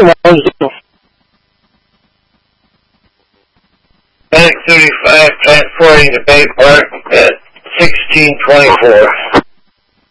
Panic 35, Plant 40 to Bay Park at 1624.